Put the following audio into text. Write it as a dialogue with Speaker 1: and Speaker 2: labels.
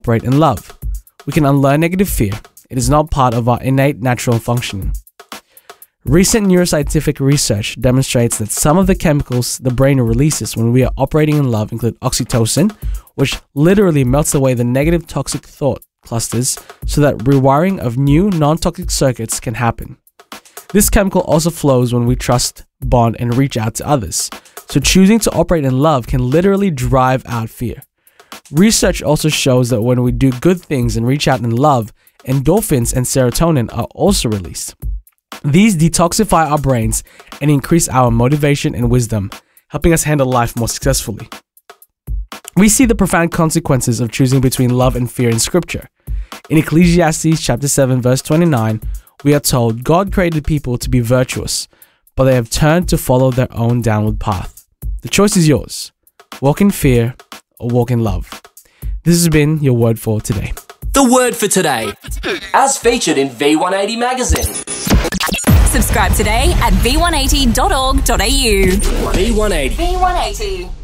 Speaker 1: operate in love. We can unlearn negative fear. It is not part of our innate natural functioning. Recent neuroscientific research demonstrates that some of the chemicals the brain releases when we are operating in love include oxytocin, which literally melts away the negative toxic thought clusters so that rewiring of new non-toxic circuits can happen. This chemical also flows when we trust, bond, and reach out to others. So choosing to operate in love can literally drive out fear. Research also shows that when we do good things and reach out in love, endorphins and serotonin are also released. These detoxify our brains and increase our motivation and wisdom, helping us handle life more successfully. We see the profound consequences of choosing between love and fear in Scripture. In Ecclesiastes chapter 7 verse 29, we are told God created people to be virtuous, but they have turned to follow their own downward path. The choice is yours. Walk in fear or walk in love. This has been your word for today.
Speaker 2: The word for today, as featured in V180 magazine.
Speaker 3: Subscribe today at v180.org.au.
Speaker 2: V180.
Speaker 3: V180.